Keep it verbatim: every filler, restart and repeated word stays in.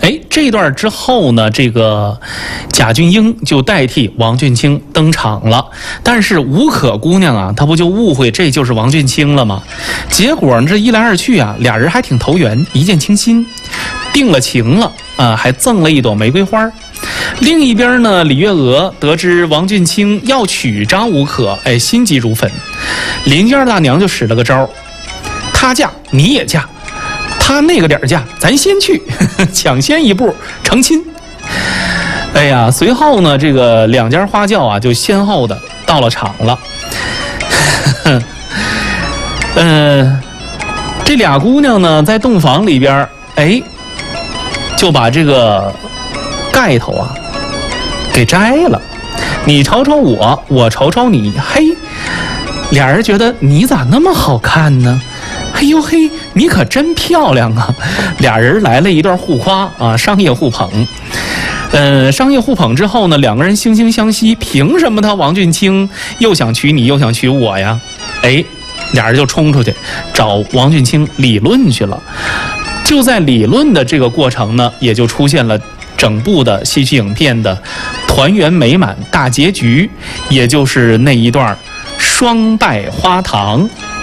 哎，这段之后呢，这个贾俊英就代替王俊卿登场了。但是吴可姑娘啊，她不就误会这就是王俊卿了吗？结果这一来二去啊，俩人还挺投缘，一见倾心，定了情了啊，还赠了一朵玫瑰花。另一边呢，李月娥得知王俊卿要娶张无可，哎，心急如焚。邻家大娘就使了个招，他嫁你也嫁，他那个点儿嫁咱先去，抢先一步成亲。哎呀，随后呢，这个两家花轿啊就先后的到了场了。呃，这俩姑娘呢在洞房里边，哎，就把这个盖头啊给摘了，你瞅瞅我，我瞅瞅你，嘿，俩人觉得你咋那么好看呢？嘿呦嘿，你可真漂亮啊！俩人来了一段互夸啊，商业互捧。呃，商业互捧之后呢，两个人惺惺相惜，凭什么他王俊卿又想娶你又想娶我呀？哎，俩人就冲出去找王俊卿理论去了。就在理论的这个过程呢，也就出现了整部的戏曲影片的团圆美满大结局，也就是那一段双拜花堂。